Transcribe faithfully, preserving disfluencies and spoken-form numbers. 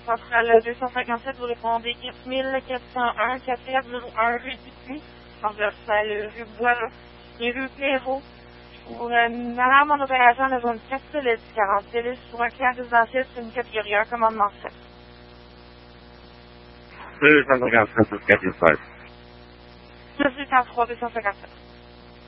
Ça sera le deux cent cinquante-sept, vous répondez quatre mille quatre cent un, quatre quatre zéro un, rue Dupuis. Donc, c'est le rue Bois, les rues Clairaut. Pour euh, une alarme en opération, la zone quatre, c'est le quarante. C'est pour un client résidentiel, c'est une catégorie un, commandement sept. deux cent cinquante-sept, quatre mille cinq. deux cent cinquante-trois, deux cent cinquante-sept.